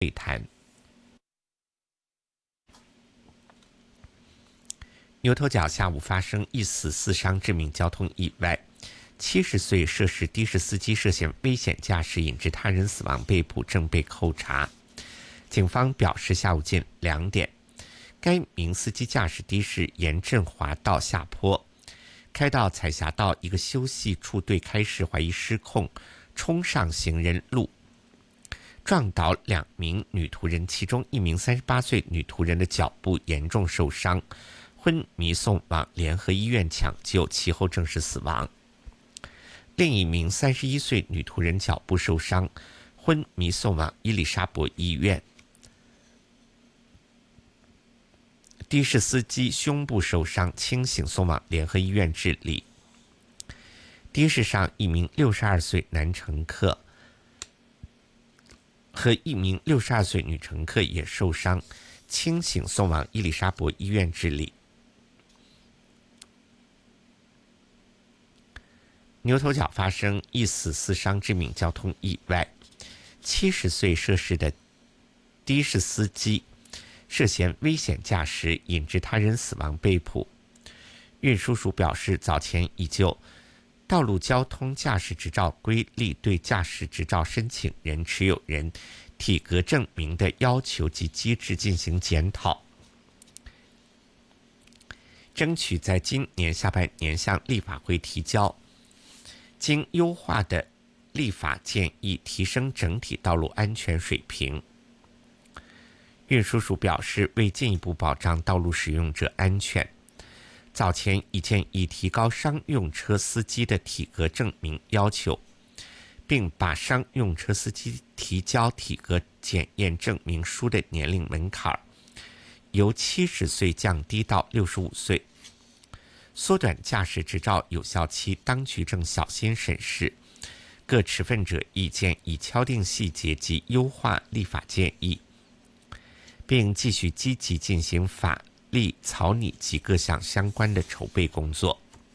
对谈。牛头角下午发生1死4伤致命交通意外，70岁涉事的士司机涉嫌危险驾驶引致他人死亡被捕，正被扣查。警方表示，下午近2点，该名司机驾驶的士沿振华道下坡，开到彩霞道一个休息处对开时，怀疑失控，冲上行人路，撞倒2名女途人，其中1名38岁女途人的脚部严重受伤，昏迷送往联合医院抢救，其后证实死亡。另一名31岁女途人脚部受伤，昏迷送往伊丽莎白医院。的士司机胸部受伤，清醒送往联合医院治理。的士上1名62岁男乘客和1名62岁女乘客也受伤，清醒送往伊丽莎白医院治理。牛头角发生1死4伤致命交通意外，70岁涉事的的士司机涉嫌危险驾驶引致他人死亡被捕。运输署表示，早前已就道路交通驾驶执照规例对驾驶执照申请人、持有人体格证明的要求及机制进行检讨，争取在今年下半年向立法会提交经优化的立法建议，提升整体道路安全水平。运输署表示，为进一步保障道路使用者安全，早前已建议提高商用车司机的体格证明要求，并把商用车司机提交体格检验证明书的年龄门槛由70岁降低到65岁，缩短驾驶执照有效期。当局正小心审视各持份者意见，以敲定细节及优化立法建议，并继续积极进行法律草拟及各项相关的筹备工作。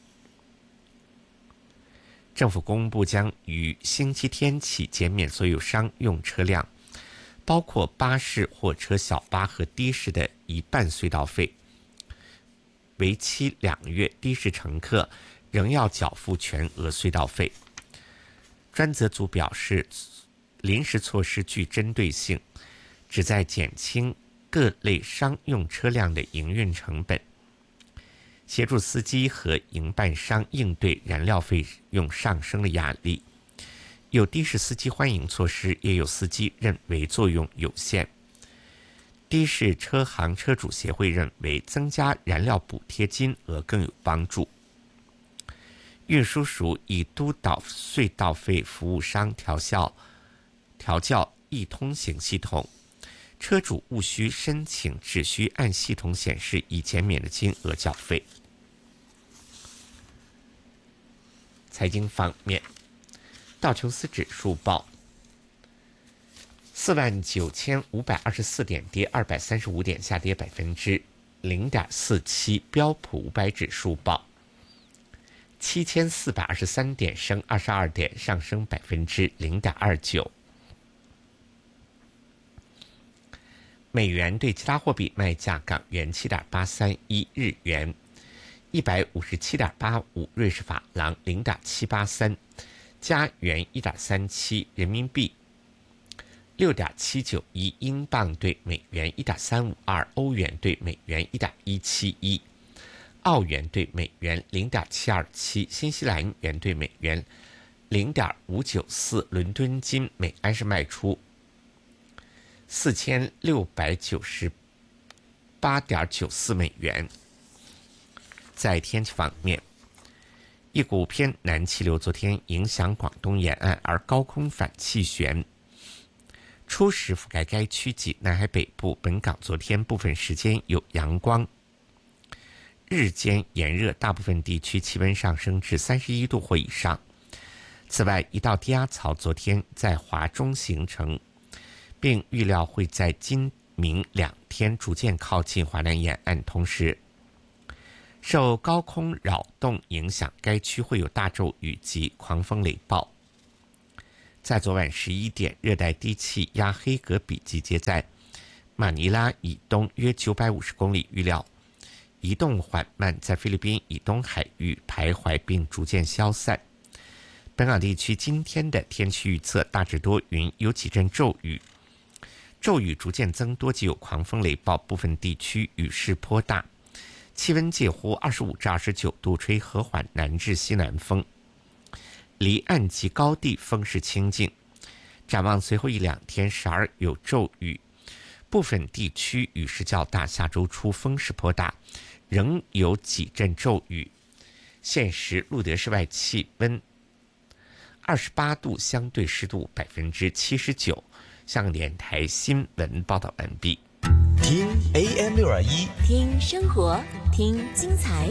政府公布将于星期天起减免所有商用车辆，包括巴士、货车、小巴和的士的一半隧道费，为期2个月，的士乘客仍要缴付全额隧道费。专责组表示，临时措施具针对性，旨在减轻各类商用车辆的营运成本，协助司机和营办商应对燃料费用上升的压力。有的士司机欢迎措施，也有司机认为作用有限。的士车行车主协会认为增加燃料补贴金额更有帮助。运输署已督导隧道费服务商调校易通行系统，车主务需申请，只需按系统显示已减免的金额缴费。财经方面，道琼斯指数报49524点，跌235点，下跌0.47%。标普500指数报7423点，升22点，上升0.29%。美元对其他货币卖价：港元7.831，日元157.85，瑞士法郎0.783，加元1.37，人民币6.791，英镑对美元1.352，欧元对美元1.171，澳元对美元0.727，新西兰元对美元0.594。伦敦金每安士卖出4698.94美元。在天气方面，一股偏南气流昨天影响广东沿岸，而高空反气旋初时覆盖该区及南海北部。本港昨天部分时间有阳光，日间炎热，大部分地区气温上升至31度或以上。此外，一道低压槽昨天在华中形成，并预料会在今明2天逐渐靠近华南沿岸，同时受高空扰动影响，该区会有大骤雨及狂风雷暴。 在昨晚11点，热带低气压黑格比集结在马尼拉以东约950公里，预料移动缓慢，在菲律宾以东海域徘徊并逐渐消散。本港地区今天的天气预测大致多云，有几阵骤雨，骤雨逐渐增多，及有狂风雷暴，部分地区雨势颇大，气温介乎25至29度，吹和缓南至西南风，离岸及高地风势清劲。展望随后1-2天时而有骤雨，部分地区雨势较大，下周初风势颇大，仍有几阵骤雨。现时录得室外气温28度，相对湿度79%。香港电台新闻报道完毕。 听 AM621， 听生活，听精彩。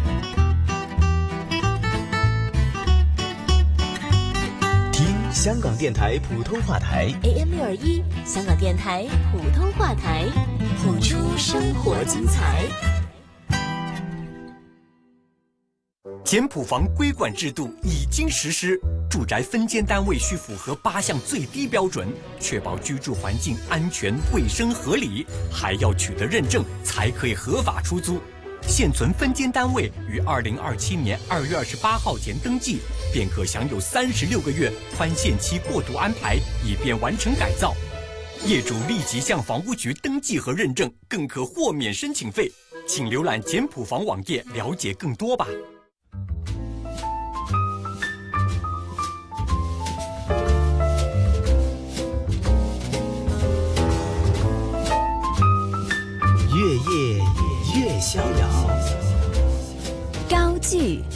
听香港电台普通话台 AM621，香港电台普通话台，谱出生活精彩。 简谱房规管制度已经实施，住宅分间单位需符合8项最低标准，确保居住环境安全、卫生、合理，还要取得认证才可以合法出租。现存分间单位于2027年2月28号前登记，便可享有36个月宽限期过渡安排，以便完成改造。业主立即向房屋局登记和认证，更可豁免申请费。请浏览简谱房网页了解更多吧。 越夜越逍遥， 高句